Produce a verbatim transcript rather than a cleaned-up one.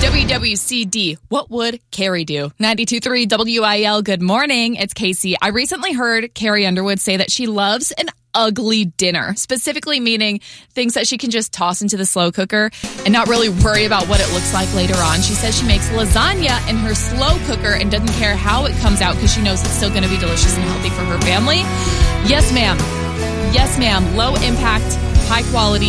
W W C D, what would Carrie do? ninety-two point three W I L, good morning. It's Casey. I recently heard Carrie Underwood say that she loves an ugly dinner, specifically meaning things that she can just toss into the slow cooker and not really worry about what it looks like later on. She says she makes lasagna in her slow cooker and doesn't care how it comes out because she knows it's still going to be delicious and healthy for her family. Yes, ma'am. Yes, ma'am. Low impact, high quality.